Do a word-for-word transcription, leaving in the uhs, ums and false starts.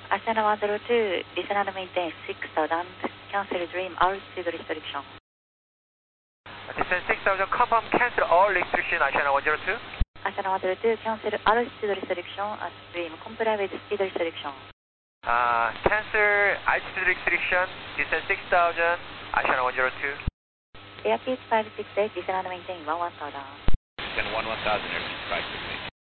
Asana one zero two, listen and maintain six thousand, cancel dream altitude restriction. Descend six thousand, confirm cancel all restriction, Asana one zero two. Asana one zero two, cancel altitude restriction at dream, comply with speed restriction. Uh, cancel altitude restriction, descend six thousand, Asana one zero two. Airspeed five six eight, listen and maintain one one thousand. Descend one one thousand, airspeed five six eight.